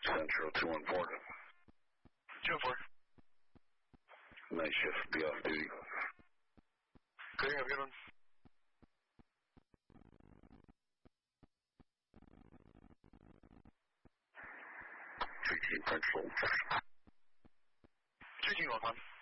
Central 214. 214. Night shift, be off duty. Okay, have a good one. 3G Central. 3G 往返。